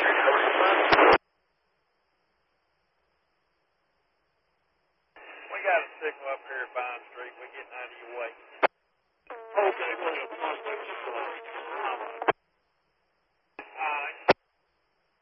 We got a signal up here at Vine Street. We're getting out of your way. Okay, well,